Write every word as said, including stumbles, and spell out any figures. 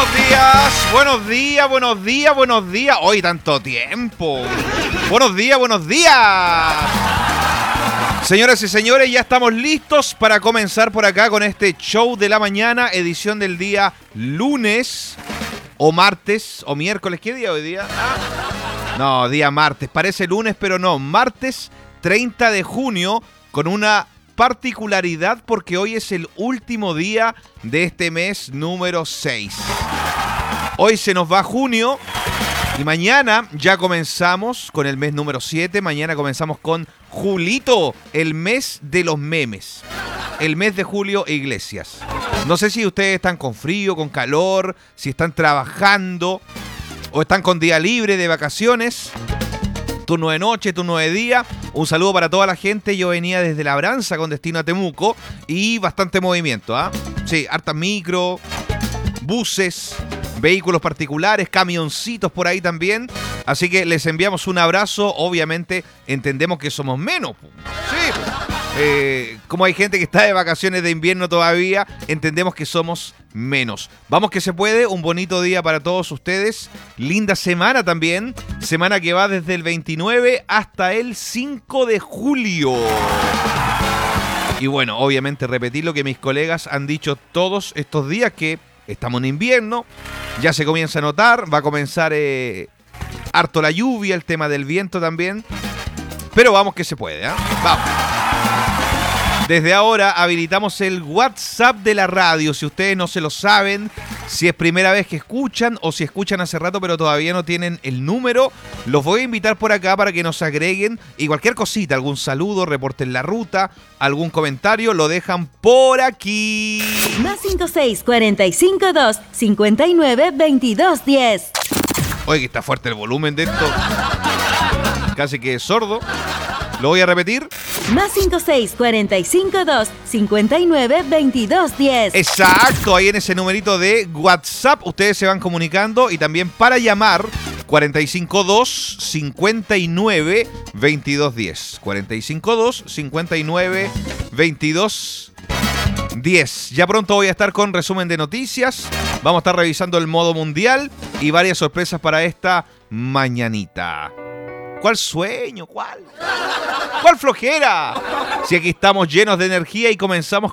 buenos días, buenos días, buenos días, buenos días. Hoy tanto tiempo. Buenos días, buenos días. Señoras y señores, ya estamos listos para comenzar por acá con este show de la mañana, edición del día lunes o martes o miércoles. ¿Qué día hoy día? Ah, no, día martes. Parece lunes, pero no. Martes treinta de junio con una particularidad porque hoy es el último día de este mes número seis. Hoy se nos va junio y mañana ya comenzamos con el mes número siete. Mañana comenzamos con Julito, el mes de los memes. El mes de Julio Iglesias. No sé si ustedes están con frío, con calor, si están trabajando o están con día libre de vacaciones. Turno de noche, turno de día. Un saludo para toda la gente. Yo venía desde Labranza con destino a Temuco y bastante movimiento, ¿ah? ¿eh? Sí, harta micro, buses, vehículos particulares, camioncitos por ahí también. Así que les enviamos un abrazo. Obviamente entendemos que somos menos. Sí, eh, como hay gente que está de vacaciones de invierno todavía, entendemos que somos menos. Vamos que se puede, un bonito día para todos ustedes. Linda semana también. Semana que va desde el veintinueve hasta el cinco de julio. Y bueno, obviamente repetir lo que mis colegas han dicho todos estos días, que estamos en invierno, ya se comienza a notar, va a comenzar eh, harto la lluvia, el tema del viento también. Pero vamos que se puede, ¿eh? Vamos. Desde ahora habilitamos el WhatsApp de la radio. Si ustedes no se lo saben, si es primera vez que escuchan o si escuchan hace rato pero todavía no tienen el número, los voy a invitar por acá para que nos agreguen y cualquier cosita, algún saludo, reporten la ruta, algún comentario, lo dejan por aquí. Más cinco seis, cuarenta y cinco, dos, cincuenta y nueve, veintidós, diez. Oye, que está fuerte el volumen de esto. Casi que es sordo. Lo voy a repetir. Más cinco seis, cuarenta y cinco, dos, cincuenta y nueve, veintidós, diez. Exacto, ahí en ese numerito de WhatsApp ustedes se van comunicando y también para llamar cuarenta y cinco dos, cincuenta y nueve, veintidós, diez. cuarenta y cinco dos, cincuenta y nueve, veintidós, diez. Ya pronto voy a estar con resumen de noticias. Vamos a estar revisando el modo mundial y varias sorpresas para esta mañanita. ¿Cuál sueño? ¿Cuál? ¿Cuál flojera? Si aquí estamos llenos de energía y comenzamos